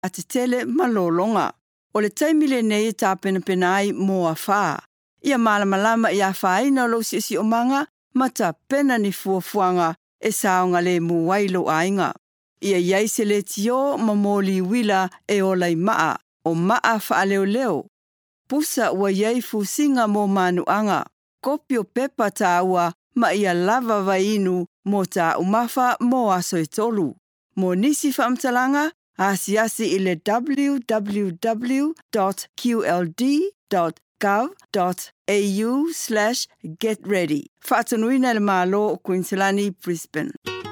a te tele malolonga. O le taimile nei tā pena ai mo a whaa. Ia malamalama ia whaina lo si o manga, ma ta pena ni fuafuanga e saonga le muwailo ainga. Ia iaise le tio mamoli wila e o lai maa, o maa wha leo leo. Pusa ua iai fusinga mo manuanga, kopio pepa tā ua ma ia lava vainu mo tā umafa mo aso e tolu. Mo nisi whaamtalanga, asiasi i le www.qld.gov.au/getready. Whaatanuina le malo o Queenslani, Brisbane.